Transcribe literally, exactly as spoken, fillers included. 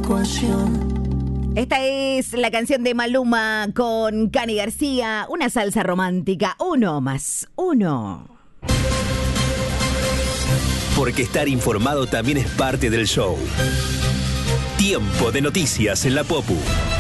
ecuación. Esta es la canción de Maluma con Cani García, una salsa romántica, uno más uno. Porque estar informado también es parte del show. Tiempo de noticias en la Popu.